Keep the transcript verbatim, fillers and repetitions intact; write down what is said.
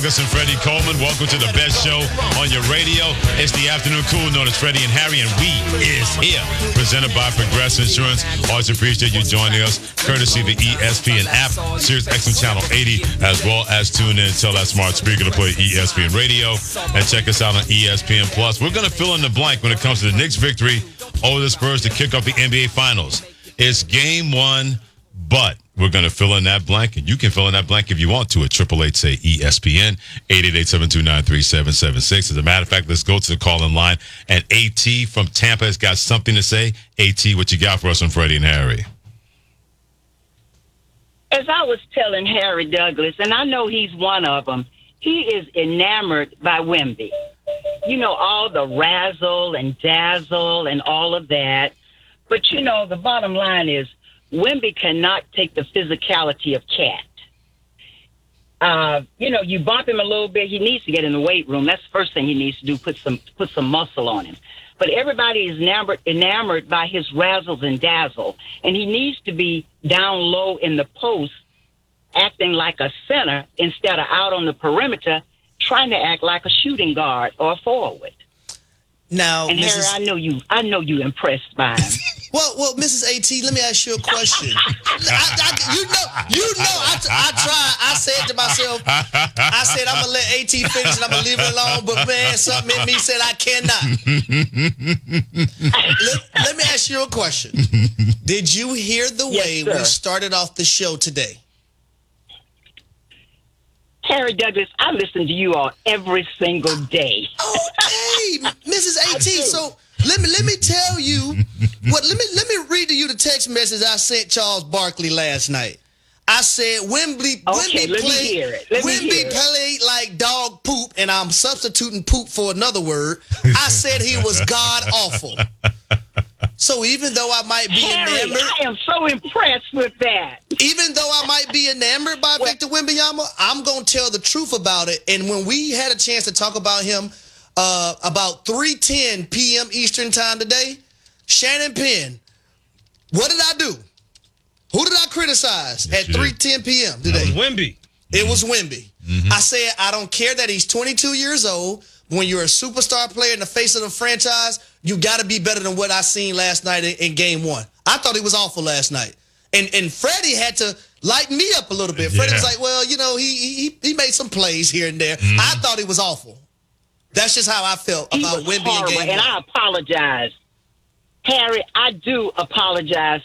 Listen, Freddie Coleman, welcome to the best show on your radio. It's the Afternoon Cool, known as Freddie and Harry, and we is here. Presented by Progressive Insurance. Always appreciate you joining us, courtesy the E S P N app, Sirius X M Channel eighty, as well as tune in, tell that smart speaker to play E S P N Radio, and check us out on E S P N Plus. We're going to fill in the blank when it comes to the Knicks' victory over the Spurs to kick off the N B A Finals. It's game one, but we're going to fill in that blank, and you can fill in that blank if you want to at eight eight eight, say, E S P N, eight eight eight, seven two nine, three seven seven six. As a matter of fact, let's go to the call-in line, and AT from Tampa has got something to say. AT, what you got for us on Freddie and Harry? As I was telling Harry Douglas, and I know he's one of them, he is enamored by Wemby. You know, all the razzle and dazzle and all of that. But, you know, the bottom line is, Wemby cannot take the physicality of Cat. Uh, you know, you bump him a little bit, he needs to get in the weight room. That's the first thing he needs to do, put some put some muscle on him. But everybody is enamored, enamored by his razzles and dazzle, and he needs to be down low in the post, acting like a center instead of out on the perimeter, trying to act like a shooting guard or a forward. Now, and Missus Harry, I know you. I know you impressed by him. Well, well, Missus AT, let me ask you a question. I, I, you know, you know, I, I tried. I said to myself, I said I'm gonna let AT finish and I'm gonna leave it alone. But man, something in me said I cannot. let, let me ask you a question. Did you hear the Yes, way sir. we started off the show today? Harry Douglas, I listen to you all every single day. Okay, Missus AT. So let me let me tell you what. Let me let me read to you the text message I sent Charles Barkley last night. I said Wemby, Okay, Wemby let me played, hear it. Let me Wemby hear it. played like dog poop, and I'm substituting poop for another word. I said he was god awful. So even though I might be Harry, enamored, I am so impressed with that. even though I might be enamored by Victor Wembanyama, I'm gonna tell the truth about it. And when we had a chance to talk about him uh, about three ten p.m. Eastern time today, Shannon Penn, what did I do? Who did I criticize Yes, at you three did. ten p.m. today? Wemby. It was Wemby. Mm-hmm. I said, I don't care that he's twenty-two years old. When you're a superstar player in the face of the franchise, you got to be better than what I seen last night in, in game one. I thought he was awful last night. And and Freddie had to lighten me up a little bit. Freddie Yeah. was like, well, you know, he he he made some plays here and there. Mm-hmm. I thought he was awful. That's just how I felt He about was Wemby in horrible, game and one. I apologize. Harry, I do apologize